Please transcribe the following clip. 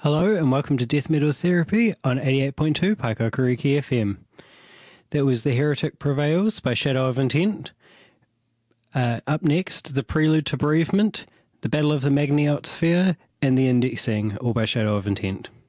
Hello and welcome to Death Metal Therapy on 88.2 Paikakariki FM. That was The Heretic Prevails by Shadow of Intent. Up next, The Prelude to Bereavement, The Battle of the Magniote Sphere, and The Indexing, all by Shadow of Intent.